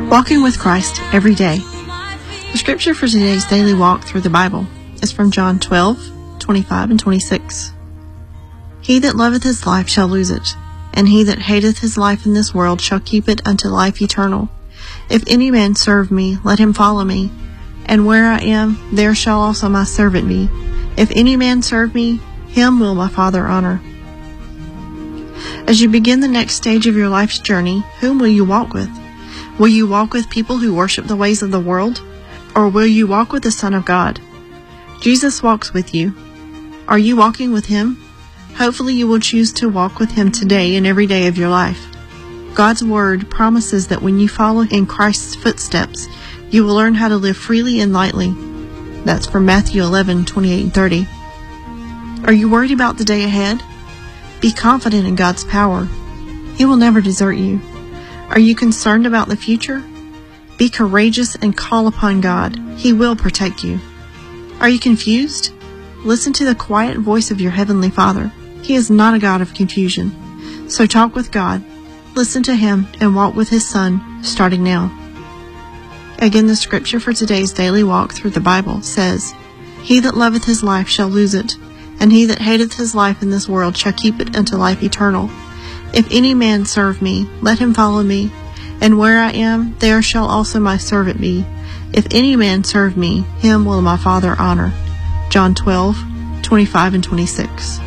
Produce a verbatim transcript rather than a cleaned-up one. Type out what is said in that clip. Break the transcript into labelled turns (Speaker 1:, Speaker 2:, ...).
Speaker 1: Walking with Christ every day. The scripture for today's daily walk through the Bible is from John twelve, twenty-five and twenty-six. He that loveth his life shall lose it, and he that hateth his life in this world shall keep it unto life eternal. If any man serve me, let him follow me, and where I am, there shall also my servant be. If any man serve me, him will my Father honor. As you begin the next stage of your life's journey, whom will you walk with? Will you walk with people who worship the ways of the world? Or will you walk with the Son of God? Jesus walks with you. Are you walking with Him? Hopefully you will choose to walk with Him today and every day of your life. God's Word promises that when you follow in Christ's footsteps, you will learn how to live freely and lightly. That's from Matthew eleven, twenty-eight and thirty. Are you worried about the day ahead? Be confident in God's power. He will never desert you. Are you concerned about the future? Be courageous and call upon God. He will protect you. Are you confused? Listen to the quiet voice of your Heavenly Father. He is not a God of confusion. So talk with God, listen to Him, and walk with His Son, starting now. Again, the scripture for today's daily walk through the Bible says, He that loveth his life shall lose it, and he that hateth his life in this world shall keep it unto life eternal. If any man serve me, let him follow me, and where I am, there shall also my servant be. If any man serve me, him will my Father honor. John twelve, twenty-five and twenty-six.